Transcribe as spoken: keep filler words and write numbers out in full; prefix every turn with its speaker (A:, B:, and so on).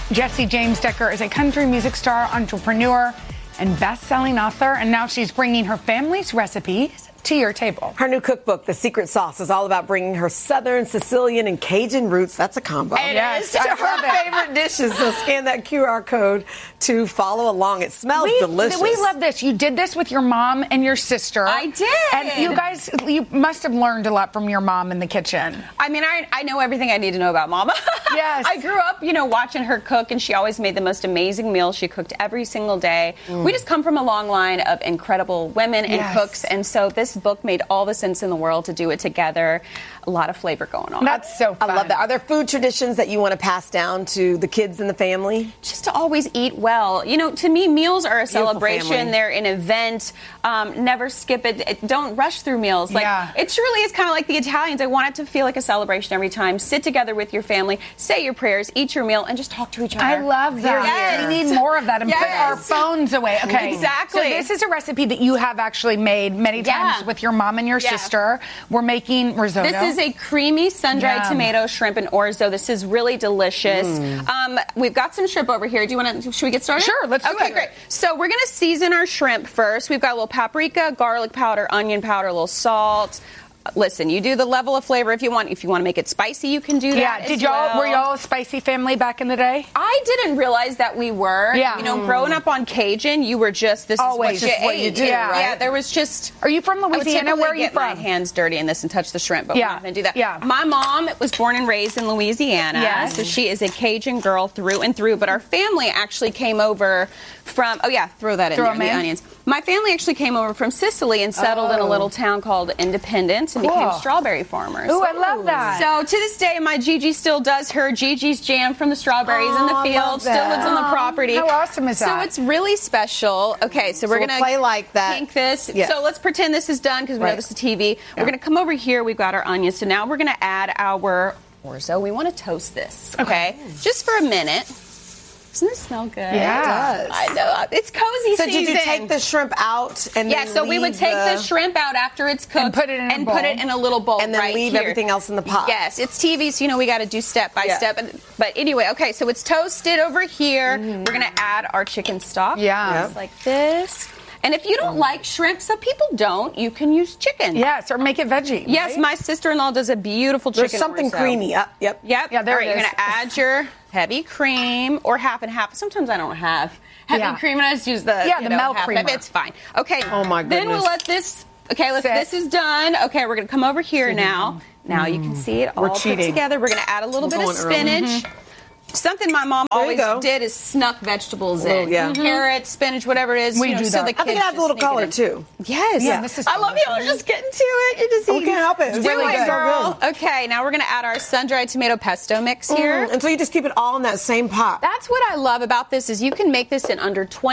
A: Jessie James Decker is a country music star, entrepreneur, and best-selling author, and now she's bringing her family's recipes to your table.
B: Her new cookbook, The Secret Sauce, is all about bringing her Southern, Sicilian, and Cajun roots. That's a combo.
A: It yes,
B: to her favorite dishes. So scan that Q R code to follow along. It smells
A: we,
B: delicious.
A: We love this. You did this with your mom and your sister.
C: I did.
A: And you guys, you must have learned a lot from your mom in the kitchen.
C: I mean, I, I know everything I need to know about Mama.
A: Yes.
C: I grew up, you know, watching her cook, and she always made the most amazing meals. She cooked every single day. Mm. We just come from a long line of incredible women and
A: yes.
C: cooks, and so this book made all the sense in the world to do it together. A lot of flavor going on.
A: That's so fun.
B: I love that. Are there food traditions that you want to pass down to the kids and the family?
C: Just to always eat well. You know, to me, meals are a
B: Beautiful
C: celebration.
B: family.
C: They're an event. Um, never skip it. it. Don't rush through meals. Like,
A: yeah.
C: It truly is kind of like the Italians. I want it to feel like a celebration every time. Sit together with your family, say your prayers, eat your meal, and just talk to each other.
A: I love that.
C: Yes.
A: We need more of that and
C: yes.
A: put our phones away. Okay.
C: Exactly.
A: So this is a recipe that you have actually made many times
C: yeah.
A: with your mom and your
C: yeah.
A: sister. We're making risotto.
C: This is a creamy sun-dried
A: Yum.
C: tomato, shrimp, and orzo. This is really delicious.
A: Mm.
C: Um, we've got some shrimp over here. Do you want to? Should we get started?
A: Sure. Let's do
C: okay,
A: it.
C: great. So we're going to season our shrimp first. We've got a little paprika, garlic powder, onion powder, a little salt. Listen, you do the level of flavor if you want. If you want to make it spicy, you can do that.
A: Yeah. Did
C: as
A: y'all
C: well.
A: were y'all a spicy family back in the day?
C: I didn't realize that we were.
A: Yeah.
C: You know, growing up on Cajun, you were just this
A: Always
C: is what
A: just
C: you
A: what
C: ate.
A: you do,
C: yeah.
A: right?
C: Yeah. There was just.
A: Are you from
C: I would
A: Louisiana? Where are you
C: get
A: from?
C: my hands dirty in this and touch the shrimp, but
A: Yeah.
C: we're not going to do that.
A: Yeah.
C: My mom was born and raised in Louisiana,
A: Yes.
C: so she is a Cajun girl through and through. But our family actually came over from. Oh yeah, throw that in
A: Throw
C: there.
A: them
C: The
A: in.
C: onions. My family actually came over from Sicily and settled
A: Oh.
C: in a little town called Independence and
A: Cool.
C: became strawberry farmers.
A: Ooh, I love that.
C: So to this day, my Gigi still does her Gigi's jam from the strawberries
B: Oh,
C: in
B: I
C: the
B: love
C: field. Still
B: that.
C: lives on the property.
A: How awesome is
C: So
A: that?
C: it's really special. Okay, so we're
B: So we'll
C: gonna
B: play like that.
C: pink this.
B: Yeah.
C: So let's pretend this is done because we know
B: Right.
C: this is T V.
B: Yeah.
C: We're gonna come over here. We've got our onions. So now we're gonna add our orzo. We want to toast this. Okay, just for a minute. Doesn't it smell good?
A: Yeah.
B: It does.
C: I know. It's cozy
B: So
C: season.
B: did you take the shrimp out and
C: Yeah,
B: then
C: so we would
B: leave
C: take the, shrimp out after it's cooked
A: And put it in a
C: and
A: bowl.
C: put it in a little bowl
B: And then
C: right
B: leave
C: here.
B: everything else in the pot.
C: Yes, it's T V, so you know we got to do step by
B: Yeah.
C: step. But, but anyway, okay, so it's toasted over here.
B: Mm-hmm.
C: We're gonna add our chicken stock.
A: Yeah.
C: Just like this. And if you don't like shrimp, some people don't, you can use chicken.
A: Yes, or make it veggie.
C: Yes,
A: right?
C: my sister-in-law does a beautiful chicken.
B: There's something
C: orzo.
B: creamy. Up. Yep.
C: Yep.
A: Yeah, there
C: All right,
A: it
C: you're
A: is.
C: gonna add your heavy cream or half and half. Sometimes I don't have heavy
A: Yeah.
C: cream, and I just use the
A: Yeah,
C: you
A: the
C: know,
A: milk
C: half.
A: creamer.
C: It's fine. Okay.
B: Oh, my
C: Then we'll
B: goodness.
C: let this. Okay, let's.
A: Sit.
C: This is done. Okay, we're gonna come over here now. Now you can see it all
A: We're
C: put
A: cheating.
C: together. We're gonna add a little
B: We're
C: bit of
B: going early.
C: spinach. Something my mom
B: There you
C: always
B: go.
C: did is snuck vegetables
B: Little-
C: in.
B: yeah.
C: Carrots, spinach, whatever it is.
A: We
C: you know,
A: do
C: so
A: that.
C: the
A: I
C: kids
B: think it adds a
C: just
B: little
C: sneak it
B: color
C: in.
B: too.
C: Yes.
A: Yeah, this is
C: I love y'all are just getting to it. You're just
B: Oh,
C: eating.
B: can't help it. It's
C: Do
B: really
C: it,
B: good.
C: girl. Okay, now we're going to add our sun-dried tomato pesto mix here.
B: Mm, and so you just keep it all in that same pot.
C: That's what I love about this is you can make this in under twenty